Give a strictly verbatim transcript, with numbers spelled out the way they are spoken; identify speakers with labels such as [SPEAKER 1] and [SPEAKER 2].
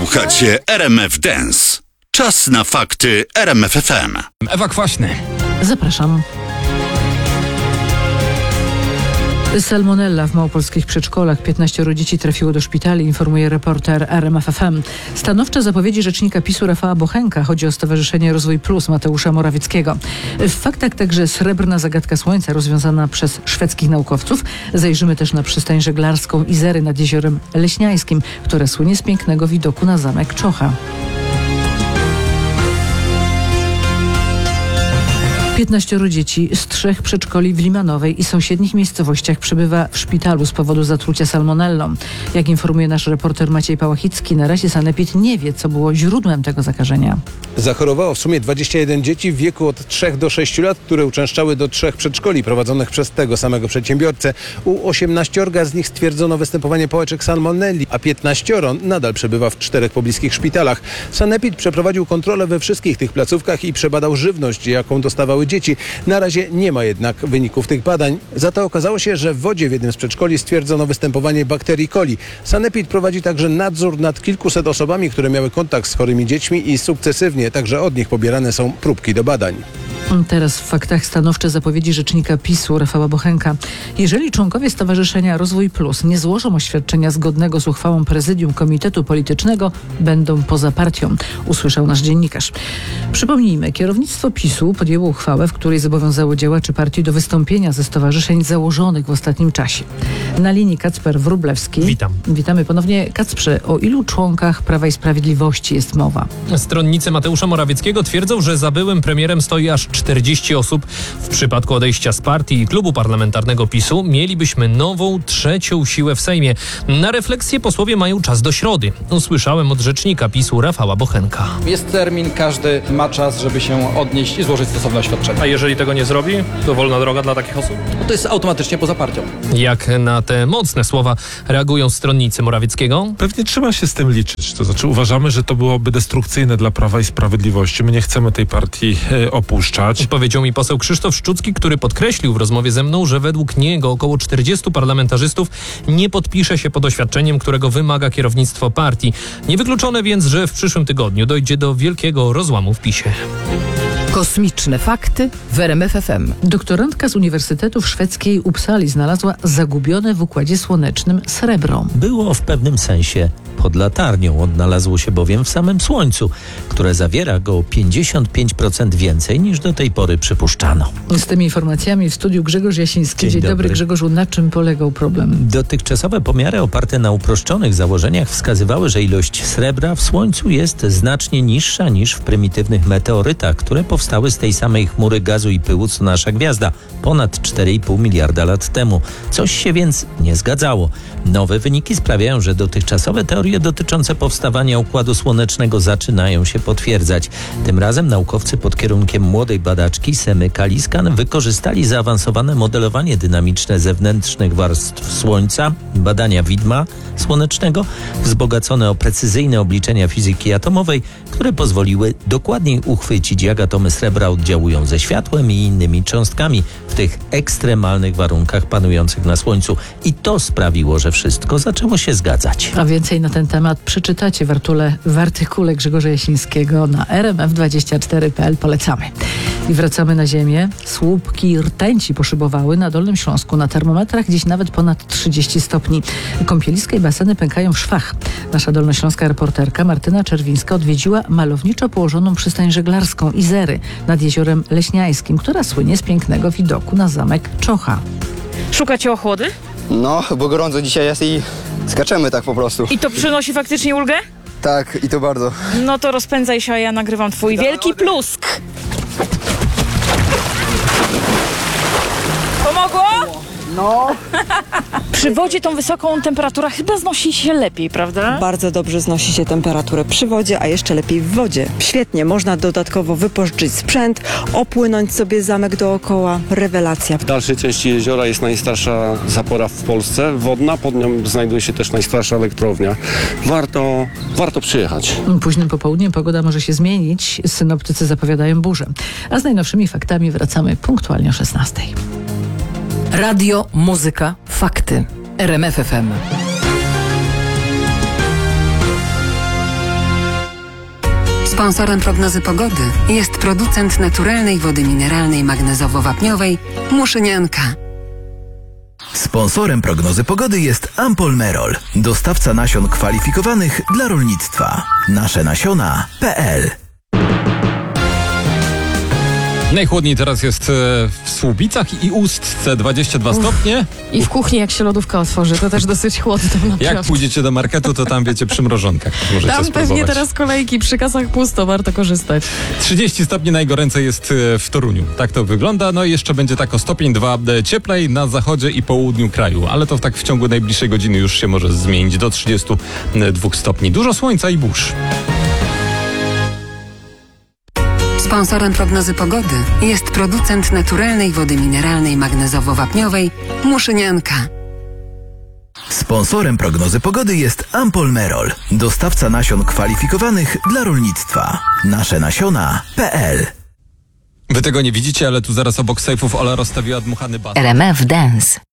[SPEAKER 1] Słuchacie R M F Dance. Czas na fakty R M F F M.
[SPEAKER 2] Ewa Kwaśny.
[SPEAKER 3] Zapraszam. Salmonella w małopolskich przedszkolach. piętnaścioro dzieci trafiło do szpitali, informuje reporter R M F F M. Stanowcze zapowiedzi rzecznika PiSu Rafała Bochenka. Chodzi o Stowarzyszenie Rozwój Plus Mateusza Morawieckiego. W faktach także srebrna zagadka słońca rozwiązana przez szwedzkich naukowców. Zajrzymy też na przystań żeglarską Izery nad Jeziorem Leśniańskim, które słynie z pięknego widoku na zamek Czocha. piętnaścioro dzieci z trzech przedszkoli w Limanowej i sąsiednich miejscowościach przebywa w szpitalu z powodu zatrucia salmonellą. Jak informuje nasz reporter Maciej Pałachicki, na razie sanepid nie wie, co było źródłem tego zakażenia.
[SPEAKER 4] Zachorowało w sumie dwadzieścia jeden dzieci w wieku od trzech do sześciu lat, które uczęszczały do trzech przedszkoli prowadzonych przez tego samego przedsiębiorcę. U osiemnaściorga z nich stwierdzono występowanie pałeczek salmonelli, a piętnaścioro nadal przebywa w czterech pobliskich szpitalach. Sanepid przeprowadził kontrolę we wszystkich tych placówkach i przebadał żywność, jaką dostawały dzieci. Na razie nie ma jednak wyników tych badań. Za to okazało się, że w wodzie w jednym z przedszkoli stwierdzono występowanie bakterii coli. Sanepid prowadzi także nadzór nad kilkuset osobami, które miały kontakt z chorymi dziećmi i sukcesywnie także od nich pobierane są próbki do badań.
[SPEAKER 3] Teraz w faktach stanowcze zapowiedzi rzecznika PiSu Rafała Bochenka. Jeżeli członkowie Stowarzyszenia Rozwój Plus nie złożą oświadczenia zgodnego z uchwałą prezydium Komitetu Politycznego, będą poza partią, usłyszał nasz dziennikarz. Przypomnijmy, kierownictwo PiSu podjęło uchwałę, w której zobowiązało działaczy partii do wystąpienia ze stowarzyszeń założonych w ostatnim czasie. Na linii Kacper Wróblewski.
[SPEAKER 2] Witam.
[SPEAKER 3] Witamy ponownie. Kacprze, o ilu członkach Prawa i Sprawiedliwości jest mowa?
[SPEAKER 2] Stronnicy Mateusza Morawieckiego twierdzą, że za byłym premierem stoi aż czterdzieści osób. W przypadku odejścia z partii i klubu parlamentarnego PiSu mielibyśmy nową, trzecią siłę w Sejmie. Na refleksję posłowie mają czas do środy. Usłyszałem od rzecznika PiSu Rafała Bochenka.
[SPEAKER 5] Jest termin, każdy ma czas, żeby się odnieść i złożyć stosowne oświadczenie.
[SPEAKER 6] A jeżeli tego nie zrobi, to wolna droga dla takich osób?
[SPEAKER 5] To jest automatycznie poza partią.
[SPEAKER 2] Jak na te mocne słowa reagują stronnicy Morawieckiego?
[SPEAKER 7] Pewnie trzeba się z tym liczyć. To znaczy uważamy, że to byłoby destrukcyjne dla Prawa i Sprawiedliwości. My nie chcemy tej partii e, opuszczać.
[SPEAKER 2] Powiedział mi poseł Krzysztof Szczucki, który podkreślił w rozmowie ze mną, że według niego około czterdziestu parlamentarzystów nie podpisze się pod oświadczeniem, którego wymaga kierownictwo partii. Niewykluczone więc, że w przyszłym tygodniu dojdzie do wielkiego rozłamu w PiSie.
[SPEAKER 8] Kosmiczne fakty w R M F F M.
[SPEAKER 3] Doktorantka z Uniwersytetu Szwedzkiej Uppsali znalazła zagubione w Układzie Słonecznym srebro.
[SPEAKER 9] Było w pewnym sensie pod latarnią. Odnalazło się bowiem w samym Słońcu, które zawiera go o pięćdziesiąt pięć procent więcej niż do tej pory przypuszczano.
[SPEAKER 3] Z tymi informacjami w studiu Grzegorz Jasiński.
[SPEAKER 9] Dzień
[SPEAKER 3] Dzień dobry.
[SPEAKER 9] dobry.
[SPEAKER 3] Grzegorzu, na czym polegał problem?
[SPEAKER 9] Dotychczasowe pomiary oparte na uproszczonych założeniach wskazywały, że ilość srebra w Słońcu jest znacznie niższa niż w prymitywnych meteorytach, które powstały z tej samej chmury gazu i pyłu co nasza gwiazda ponad cztery i pół miliarda lat temu. Coś się więc nie zgadzało. Nowe wyniki sprawiają, że dotychczasowe teorie dotyczące powstawania Układu Słonecznego zaczynają się potwierdzać. Tym razem naukowcy pod kierunkiem młodej badaczki Semy Kaliskan wykorzystali zaawansowane modelowanie dynamiczne zewnętrznych warstw Słońca, badania widma słonecznego, wzbogacone o precyzyjne obliczenia fizyki atomowej, które pozwoliły dokładniej uchwycić, jak atomy srebra oddziałują ze światłem i innymi cząstkami w tych ekstremalnych warunkach panujących na Słońcu. I to sprawiło, że wszystko zaczęło się zgadzać.
[SPEAKER 3] A więcej na ten temat przeczytacie w, artule, w artykule Grzegorza Jasińskiego na r m f dwadzieścia cztery kropka p l. Polecamy. I wracamy na ziemię. Słupki rtęci poszybowały na Dolnym Śląsku. Na termometrach gdzieś nawet ponad trzydzieści stopni. Kąpieliska i baseny pękają w szwach. Nasza dolnośląska reporterka Martyna Czerwińska odwiedziła malowniczo położoną przystań żeglarską Izery nad Jeziorem Leśniańskim, która słynie z pięknego widoku na zamek Czocha.
[SPEAKER 10] Szukacie ochłody?
[SPEAKER 11] No, bo gorąco dzisiaj jest i skaczemy tak po prostu.
[SPEAKER 10] I to przynosi faktycznie ulgę?
[SPEAKER 11] Tak, i to bardzo.
[SPEAKER 10] No to rozpędzaj się, a ja nagrywam twój wielki plusk. Pomogło?
[SPEAKER 11] No.
[SPEAKER 10] Przy wodzie tą wysoką temperaturę chyba znosi się lepiej, prawda?
[SPEAKER 12] Bardzo dobrze znosi się temperaturę przy wodzie, a jeszcze lepiej w wodzie. Świetnie, można dodatkowo wypożyczyć sprzęt, opłynąć sobie zamek dookoła. Rewelacja.
[SPEAKER 6] W dalszej części jeziora jest najstarsza zapora w Polsce wodna, pod nią znajduje się też najstarsza elektrownia. Warto, warto przyjechać.
[SPEAKER 3] Późnym popołudniem pogoda może się zmienić. Synoptycy zapowiadają burzę. A z najnowszymi faktami wracamy punktualnie o szesnastej.
[SPEAKER 8] Radio, muzyka, fakty. R M F F M.
[SPEAKER 13] Sponsorem prognozy pogody jest producent naturalnej wody mineralnej magnezowo-wapniowej Muszynianka.
[SPEAKER 14] Sponsorem prognozy pogody jest Ampol-Merol, dostawca nasion kwalifikowanych dla rolnictwa. Nasze nasiona kropka pe el.
[SPEAKER 15] Najchłodniej teraz jest w Słubicach i Ustce dwadzieścia dwa stopnie.
[SPEAKER 16] I w kuchni, jak się lodówka otworzy, to też dosyć chłodno. Naprawdę.
[SPEAKER 15] Jak pójdziecie do marketu, to tam wiecie przy mrożonkach. Możecie
[SPEAKER 16] Tam
[SPEAKER 15] spróbować.
[SPEAKER 16] pewnie teraz kolejki, przy kasach pusto, warto korzystać.
[SPEAKER 15] trzydzieści stopni najgoręcej jest w Toruniu. Tak to wygląda. No i jeszcze będzie tak o stopień dwa cieplej na zachodzie i południu kraju. Ale to tak w ciągu najbliższej godziny już się może zmienić do trzydziestu dwóch stopni. Dużo słońca i burz.
[SPEAKER 13] Sponsorem prognozy pogody jest producent naturalnej wody mineralnej magnezowo-wapniowej Muszynianka.
[SPEAKER 14] Sponsorem prognozy pogody jest Ampol-Merol, dostawca nasion kwalifikowanych dla rolnictwa. Nasze nasiona kropka pe el.
[SPEAKER 15] Wy tego nie widzicie, ale tu zaraz obok sejfów Ola rozstawiła dmuchany baton.
[SPEAKER 17] R M F Dance.